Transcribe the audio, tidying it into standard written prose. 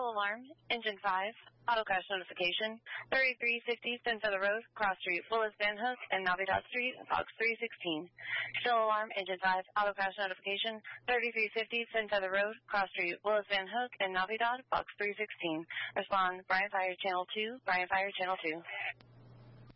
Still alarm, engine 5, auto crash notification, 3350 Finfeather Road, Cross Street, Willis Van Hook, and Navidad Street, box 316. Still alarm, engine 5, auto crash notification, 3350 Finfeather Road, Cross Street, Willis Van Hook, and Navidad, box 316. Respond, Bryan Fire Channel 2, Bryan Fire Channel 2.